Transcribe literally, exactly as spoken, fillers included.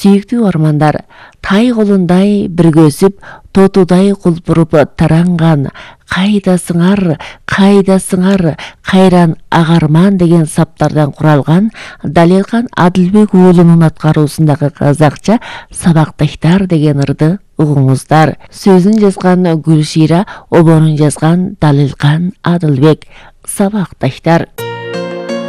Сүйіктүү армандар, тай колундай биргөзүп, тотудай кулпуруп таранган, кайдасыңар, кайдасыңар, кайран агарман деген саптардан куралган Далелкан Адылбек уулунун аткаруусундагы казакча Сабакташтар деген ырды угуңуздар. Сөзүн жазган Гүлшира, обонун жазган Далелкан Адылбек. Сабакташтар.